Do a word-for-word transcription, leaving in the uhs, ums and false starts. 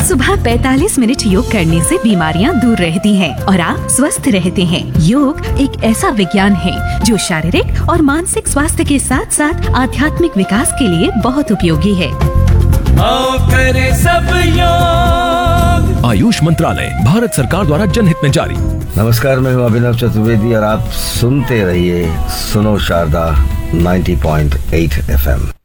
सुबह पैंतालीस मिनट योग करने से बीमारियां दूर रहती हैं और आप स्वस्थ रहते हैं। योग एक ऐसा विज्ञान है जो शारीरिक और मानसिक स्वास्थ्य के साथ साथ आध्यात्मिक विकास के लिए बहुत उपयोगी है। आओ करे सब योग। आयुष मंत्रालय, भारत सरकार द्वारा जनहित में जारी। नमस्कार, मैं हूँ अभिनव चतुर्वेदी और आप सुनते रहिए सुनो शारदा नब्बे पॉइंट आठ एफ एम।